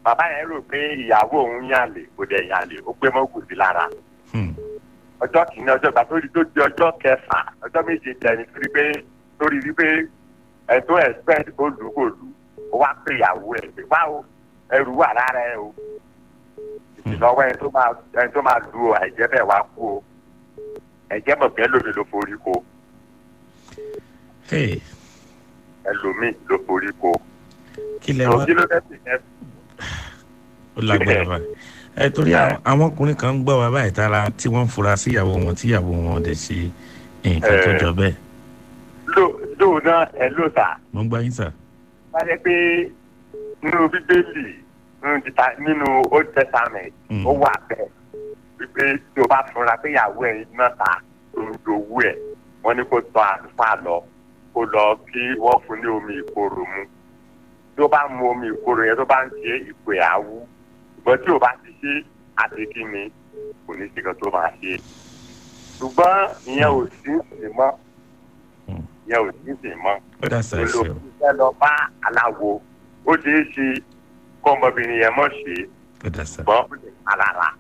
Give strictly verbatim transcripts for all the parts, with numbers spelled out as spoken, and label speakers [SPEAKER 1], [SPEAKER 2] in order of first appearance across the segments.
[SPEAKER 1] bàbá yẹn rò pé ìyàwó òun yàlè kò dẹ̀ yàlè ó gbé mọ́gùn sí lára. ọjọ́ kìíní ọjọ́ ìgbà tó di tó di ọjọ́ kẹfà ọjọ́ méje tẹ̀lé torí pé torí wípé ẹ̀ tó expect kó lù kó lù ó wá pé ìyàwó ẹ̀ pé báwo ẹrù wà lára ẹ o ìlọ́wọ́ ẹ tó máa ẹ tó máa lu o àìjẹ́ bẹ́ẹ̀ wá kú o ẹ̀jẹ̀ mọ̀ pé ẹlòmíì ló forí ko ẹlòmíì ló forí ko
[SPEAKER 2] kí lẹ wá ó lágbára báyìí ẹ torí àwọn ọkùnrin kan ń gbọ́ wa báyìí tára tí wọ́n ń fura sí ìyàwó wọn tí ìyàwó wọn dẹ̀ ṣe nǹkan tó jọ bẹ́ẹ̀.
[SPEAKER 1] lò lò náà ẹ lò sà.
[SPEAKER 2] mo ń gbá yín sà.
[SPEAKER 1] wá jẹ́ pé nínú bíbélì nínú old testament ó wà bẹ́ẹ̀ wípé tí o bá fura pé ìyàwó ẹ̀ náà ta òǹdòwú ẹ̀ wọ́n ní kó tọ́ àlùfáà lọ kó lọ kí wọ́n fún ní omi ìkorò mu tí o bá mu omi ìkorò yẹn tó bá ń ṣe ìpè àwú ṣùgbọ́n tí o bá ti ṣe àtẹ̀kí ni kò ní sí kan tó máa ṣe ṣùgbọ́n ìyẹn ò sí sí mọ́ ìyẹn ò sí sí mọ́ olùkọ́ lọ bá aláwo ó ṣeé ṣe kọ́ ọmọbìnrin yẹn mọ̀ ṣe ṣùgbọ́n ó lè pa lára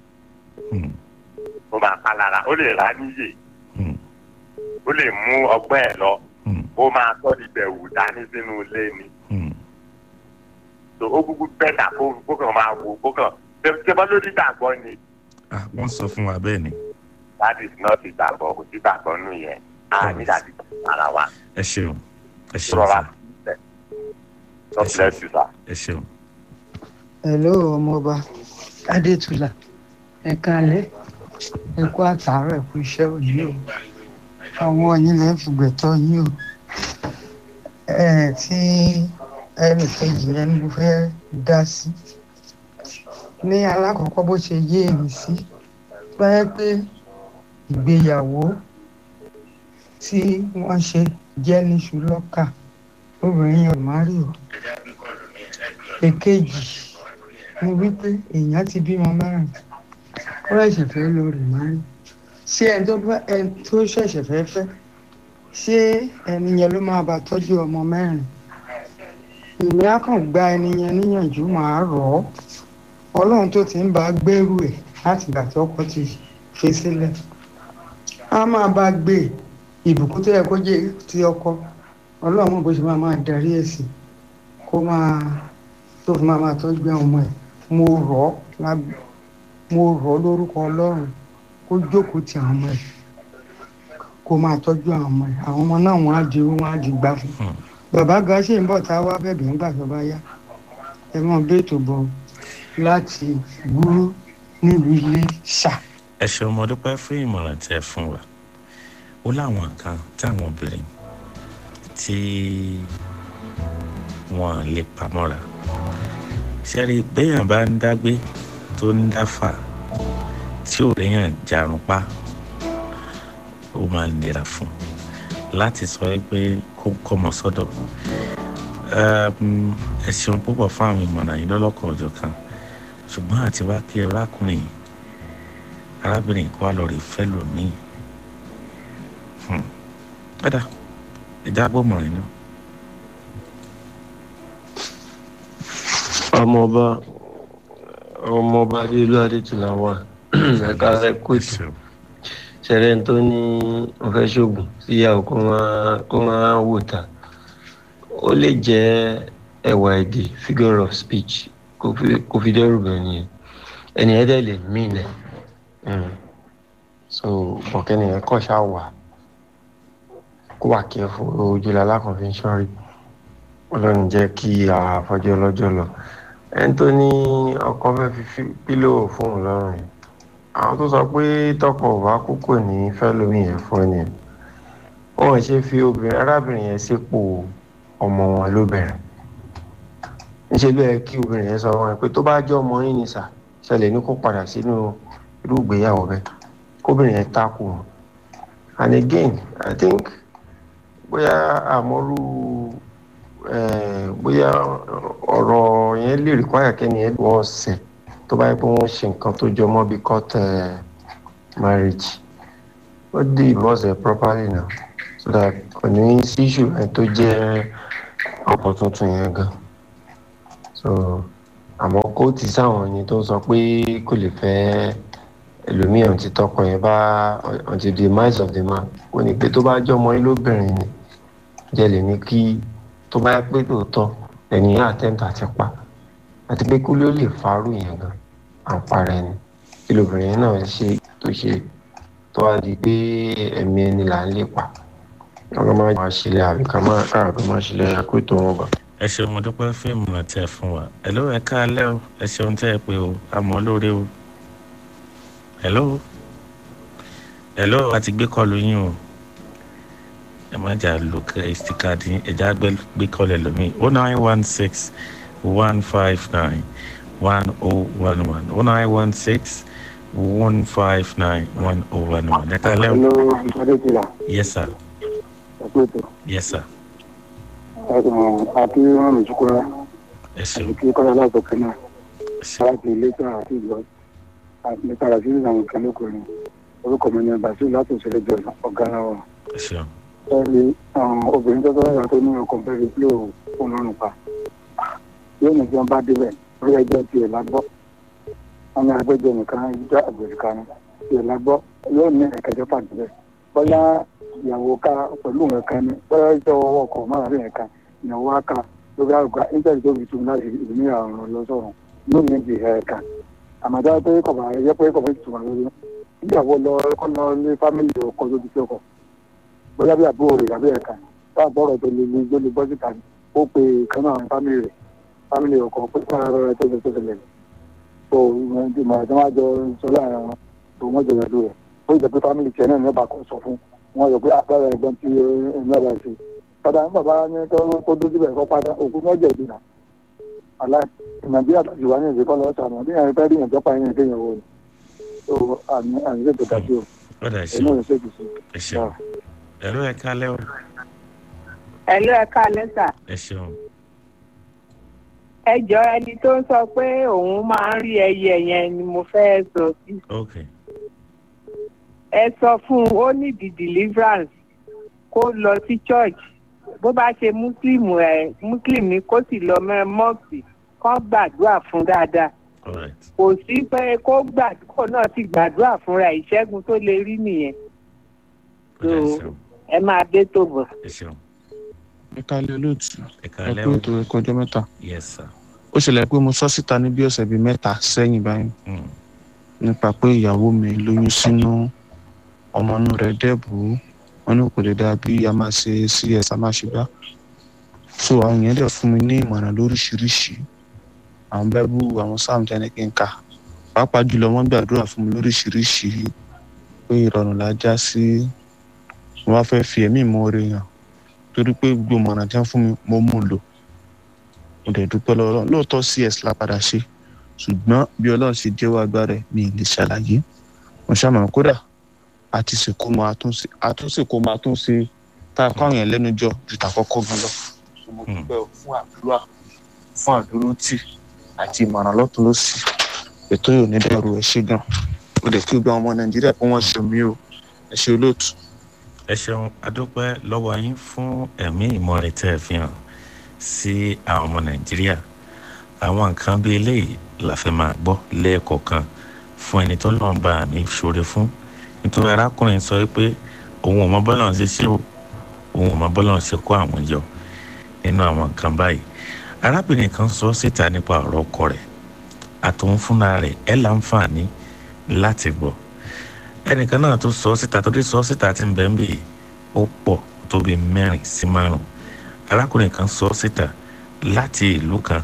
[SPEAKER 1] ó máa pa lára ó lè rà níyè ó lè mú ọgbẹ́ ẹ̀ lọ ó máa tọ́ ibẹ̀ wù dání sínú ilé ni so ó kúkú bẹ́tà kó kàn máa wò kó kàn ṣe bá lórí ìgbàgbọ́ ni.
[SPEAKER 2] wọ́n sọ fún wa bẹ́ẹ̀ ni.
[SPEAKER 1] that is not ìgbàgbọ́ kò sí ìgbàgbọ́ nù yẹn a ní dàbí ara wa.
[SPEAKER 2] ẹ ṣeun ẹ ṣeun sá.
[SPEAKER 1] God bless you sir.
[SPEAKER 2] ẹ ṣeun.
[SPEAKER 3] hello ọmọọba adétúlà ẹ kálẹ́ ẹ kú àtàárọ̀ ẹ kú iṣẹ́ òní o àwọn yín lè fi gbẹ̀tọ́ yín o ẹ tí ẹnì kejì yẹn ni mo fẹ́ dá sí ní alákọ̀ọ́kọ́ bó ṣe yé èmi sí báyẹ̀ pé ìgbéyàwó tí wọ́n ṣe jẹ́ níṣu lọ́kà obìnrin yẹn ò má rí o èkejì ni wípé èèyàn ti bímọ mẹ́rin ó ṣẹ̀ṣẹ̀ fẹ́ lọ rè má rí ṣé ẹni tó ṣẹ̀ṣẹ̀ fẹ́ fẹ́ ṣé ẹni yẹn ló máa bá tọ́jú ọmọ mẹ́rin èmi á kàn gba ẹni yẹn níyànjú màá rọ̀ ọ́ ọlọ́run tó ti ń bá gbẹ́rù ẹ̀ láti ìgbà tí ọkọ ti fi sílẹ̀ á máa bá gbé ìbùkún tó yẹ kó jẹ́ ti ọkọ ọlọ́run bó ṣe máa máa darí ẹ̀ sí kó máa tó fi máa máa tọ́jú àwọn ọmọ ẹ̀ mo rọ̀ ọ́ mo rọ̀ ọ́ lórúkọ ọlọ́run kó jókòó ti àwọn ọmọ ẹ̀ kó máa tọ́jú àwọn ọmọ ẹ̀ àwọn ọmọ náà wọ́n á di wọ́n á di gbà fún bàbá gan ṣe ń bọ̀ tá a wá bẹ̀bẹ̀ ńgbà tó bá yá ẹ mọ̀ bẹ́ẹ̀tò bọ̀ láti gbúrú nílùú ilé ṣá.
[SPEAKER 2] ẹ ṣe ọmọ dúpẹ́ fún ìmọ̀ràn tí ẹ fún wa ó láwọn kan táwọn obìnrin tí wọ́n lè pamọ́ra ṣẹ́rí béèyàn bá ń dágbé tó ń dáfà tí ò réyàn jarun pa ó máa nira fún láti sọ pé kó kọ́mọ sọ́dọ̀ ẹ ṣeun púpọ̀ fún àwọn ìmọ̀ràn yìí lọ́lọ́kọ̀ ọjọ́ kan ṣùgbọ́n àti wá kí arákùnrin arábìnrin kó wá lọ rí fẹ́ lòmíì padà ìjábọ̀ mọ̀rin náà.
[SPEAKER 4] ọmọọba ọmọọba adéolú adétúlá wà ẹ̀ka ẹ̀kọ́tù ṣẹlẹ̀ tó ní wọ́n fẹ́ ṣoògùn síyàwó kó máa wò ta ó lè jẹ́ ẹ̀wà èdè figure of speech kò fi dẹ́rù bẹ́ẹ̀ nìyẹn ẹni ẹ̀dẹ̀ lè mí ilẹ̀ so bọ̀kẹ́ni ẹ̀ kọ́ ṣáà wà kó wà kí ẹ fún ojúlá alákànfin ṣọ́rí ọlọ́run jẹ́ kí àfọjọ́ ọlọ́jọ́ lọ ẹni tó ní ọkọ fẹ́ fi pílò fóun lọ́rùn yìí àwọn tó sọ pé tọkọ ò bá kú kò ní fẹ́ lómi yẹn fún ẹni ẹ̀ wọ́n ṣe fi obìnrin arábìnrin yẹn sípò ọmọ wọn lóbìnrin níṣẹ́ ló yẹ kí obìnrin yẹn sọ wọn pé tó bá jẹ́ ọmọ yín ni sà ṣẹlẹ̀ ní kó padà sínú irú ìgbéyàwó bẹ́ẹ̀ kóbìnrin yẹn tákù wọn and again I think bóyá àmọ́rú bóyá ọ̀rọ̀ yẹn lè rí kwaya kẹ́ni ẹ̀ wọ́n sẹ̀ tó bá yẹ pé wọ́n ṣe nǹkan tó jọ mọ́ bí court marriage ó divorce ẹ̀ properly now so that kò ní sí issue ẹ̀ tó jẹ́ ọkọ tuntun yẹn gan so àmọ́ kó ti sáwọn ẹni tó sọ pé kò lè fẹ́ ẹlòmíràn tí tọkọ yẹn bá until the demise of the man ó ní pé tó bá jọmọ yín lóbìnrin ni jẹ́ lè ní kí tó bá yẹ pé lóòótọ́ ẹni yẹn attempt àti pa àti pé kú ló lè farú yẹn gan àǹparẹ́ ni kí lóbìnrin yẹn náà ṣe tó ṣe tó wá di pé ẹ̀mí ẹni là ń lè pa ọlọ́mọ máa ṣílẹ̀ àbí ká máa káàkiri máa ṣílẹ̀ ẹ̀kú tó wọn bá.
[SPEAKER 2] ẹ ṣeun mo dúpẹ́ fíìmù náà tẹ́ ẹ fún wa hello ẹ káalẹ́ o ẹ ṣeun tẹ́ ẹ pé o àmọ́ lóore o hello hello àti gbé kọlu yín o ẹ má jà lò kẹ́sìtì káàdì ẹ̀já gbé kọlu ẹlòmíì o nine one six one five nine one oh one one o nine one six one five nine one oh one one ẹ káalẹ́ o.
[SPEAKER 5] hello ìfọdẹ́tìlá.
[SPEAKER 2] yes sir.
[SPEAKER 5] ẹ pé tó.
[SPEAKER 2] yes sir.
[SPEAKER 5] àti wọn mi sukura
[SPEAKER 2] ẹ ṣeun
[SPEAKER 5] àti kí kọ́lá látọ̀kẹ́ náà láti ilé tó àti ìlọ àti nípa àti ìlú àwọn ìkànnì ọkùnrin orúkọ mi ní bàṣírù láti òṣèré jọ ọ̀gá náà wà.
[SPEAKER 2] ẹ ṣeun.
[SPEAKER 5] ẹ̀rí obìnrin tó tọ́lá yàtọ̀ ní ọkọ̀ bẹ́ẹ̀ bí ó fún lọ́rùn pa yóò ní kí wọ́n bá débẹ̀ orí ẹjọ́ tiẹ̀ lágbọ́ wọn ní agbẹ́jọ́ nìkan ìjọ àgbèrìkà ni tiẹ̀ lágbọ́ yóò ní ẹ̀kẹ́jọ́ pàdé bẹ́ẹ̀ bọ́lá ìyàwó ká pẹ̀lú nǹkan ni bọ́lá ìjọ ọwọ́ ọkọ̀ márùn-ún nǹkan ìyàwó á ká lórí àgbà nítorí tó fi tún láti ìdílé àrùn lọ́sọ̀rọ̀ yóò ní ìdí ẹ̀ka àmọ́tá pé kọ̀bà yẹ pé kọ̀bà ti tùmọ̀ lórí ìyàwó lọ kọ́ lọ ní fámìlì ọkọ tó ti fi ọkọ̀ bóyá bí àbúrò rẹ̀ tàbí ẹ̀ka táà bọ́rọ̀ tó lè lè lè bọ́ síta ó pe kan náà àwọn fámìlì rẹ̀ fámìlì ọkọ pé kí wọ́n rọra tó lè tó tẹ̀lé tó ìmọ̀ tí wọ́n á jọ sọ láàrin wọn tó wọ́n jọ yẹ̀dú rẹ̀ ó jẹ́ pé fámìlì tiẹ̀ náà ní ọba kan sọ fún wọn yọ pé àpẹẹrẹ ẹ̀gbọ́n tí ẹ̀mí ọba ṣe padà ní bàbá ní tó dójú bẹ̀ kọ́ padà òkú ní ọjọ́ ìdìnnà aláì nàìjíríà tàbí wà ní ìdíkọ́ lọ́wọ́ sàmù bí yẹn fẹ́ rí yẹn tọ́pa yẹn kéèyàn wò ni tó àmì àmì ètò tàbí o ẹ̀mí ò ṣe kìí
[SPEAKER 2] ẹ ṣeun ẹ̀rọ ẹ̀ kálẹ̀ o.
[SPEAKER 6] ẹ̀lú ẹ̀ kálẹ̀ sà.
[SPEAKER 2] ẹ ṣeun.
[SPEAKER 6] ẹ jọ ẹni tó ń sọ pé òun máa ń rí ẹyẹ yẹn ni mo fẹ́ sọ sí.
[SPEAKER 2] okay.
[SPEAKER 6] ẹ sọ fún un ó nídìí deliverance kó lọ sí church bó bá ṣe muslim ẹ muslim ni kó sì lọ mọ́ọ̀sì kó gbàdúrà fún dáadáa kò sí pé kó gbàdúrà náà ti gbàdúrà fúnra ìṣẹ́gun tó lè rí nìyẹn ẹ máa dé tó bọ̀.
[SPEAKER 7] ẹ kálẹ̀ olóòtú
[SPEAKER 2] ẹ
[SPEAKER 7] ẹ
[SPEAKER 2] kálẹ̀
[SPEAKER 7] pé
[SPEAKER 2] o.
[SPEAKER 7] ètò ẹ̀kọ́ ọjọ́ mẹ́ta
[SPEAKER 2] yes sir.
[SPEAKER 7] ó ṣẹlẹ̀ pé mo sọ síta ní bí ọ̀sẹ̀ bíi mẹ́ta sẹ́yìn báyìí
[SPEAKER 2] Mm.
[SPEAKER 7] nípa pé ìyàwó mi lóyún sínú ọmọ inú rẹ̀ dẹ́bù wọn ní kò lè dá bí a máa ṣe sí ẹ̀sà máa ṣe bá so àwọn èèyàn dẹ̀ fún mi ní ìmọ̀ràn lóríṣiríṣi àwọn bẹ́bù àwọn sáàmù tẹ́ni kí n kà pàápàá jùlọ wọ́n gbàdúrà fún mi lóríṣiríṣi pé ìrọ̀rùn la já sí wọ́n á fẹ́ fi ẹ̀mí ìmoore hàn torí pé gbogbo ìmọ̀ràn tí wọ́n fún mi mo mú lò mo dẹ̀ dúpẹ́ lọ́wọ́ Ọlọ́run lóòótọ́ cs la padà ṣe ṣùgbọ́n bí Ọlọ́run ṣe jẹ́wọ́ agbára ẹ̀ mi ì lè ṣàlàyé mo ṣàmọ̀ kódà àti sèkó máa àtúnṣe àtúnṣe máa àtúnṣe tá a kọ́ àwọn yẹn lẹ́nu jọ ju tàkọ́kọ́ gan lọ. mo dúpẹ́ o fún àdúrà fún àdúró tì àti ìmọ̀ràn lọ́tún lọ́sì ètò yóò ní dẹ̀rù ẹ̀ ṣe gan o lè fi gba ọmọ Nàìjíríà pé wọ́n ṣe mí o ẹ ṣe olóòtú.
[SPEAKER 2] ẹ ṣeun adúpẹ́ lọ́wọ́ yín fún ẹ̀mí ìmọ̀ràn tẹ́ ẹ fi hàn sí àwọn ọmọ nàìjíríà àwọn nǹkan bíi eléyìí la fẹ́ máa gbọ́ lẹ́ẹ̀kọ̀ọ̀kan fún ẹni tó lọ́n bá àmì ṣoore fún nítorí arákùnrin sọ pé òun ò mọ bọ́lá ṣe ṣe o òun ò mọ bọ́lá ṣe kó àwọn yọ nínú àwọn nǹkan báyìí arábìnrin kan sọ síta nípa ọ̀rọ̀ ọkọ rẹ̀ àtòun fúnra rẹ̀ ẹ̀ láǹfààní láti gbọ́ ẹnìkan náà tó sọ síta tó dé sọ síta tí ń bẹ ń bì ó pọ̀ tó bí mẹ́rin sí márùn arákùnrin kan sọ síta láti ìlú kan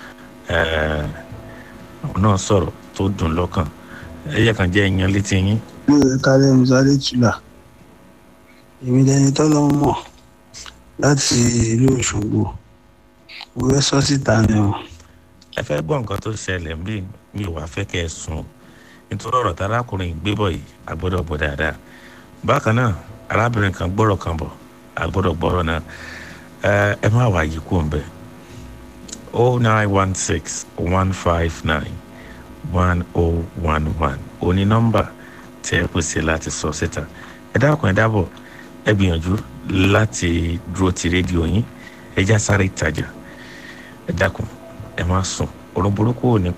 [SPEAKER 2] òun náà sọ̀rọ̀ tó dùn lọ́kàn ẹ̀yẹ kan jẹ́ ìyan létí yín.
[SPEAKER 8] mo lè kálẹ̀ musale tula èmi lẹni tọ́lọ́ mọ̀ láti ìlú Òṣogbo mo fẹ́ sọ síta ni o.
[SPEAKER 2] ẹ fẹ́ gbọ́ nǹkan tó ṣẹlẹ̀ bí mi ò wá fẹ́ kẹ́ ẹ sùn nítorí ọ̀rọ̀ tí arákùnrin gbé bọ̀ yìí a gbọ́dọ̀ gbọ́ dáadáa bákan náà arábìnrin kan gbọ́rọ̀ kan bọ̀ a gbọ́dọ̀ gbọ́rọ̀ náà ẹ má wá yìí kú ọ̀nbẹ oh nine one six one five nine one oh one one òní nọ́mbà tí ẹ pèsè láti sọ síta ẹ dákun ẹ dábọ̀ ẹ gbìyànjú láti dúró ti rédíò yín ẹ já sáré ìtajà ẹ dákun ẹ má sùn orun burúkú ò ní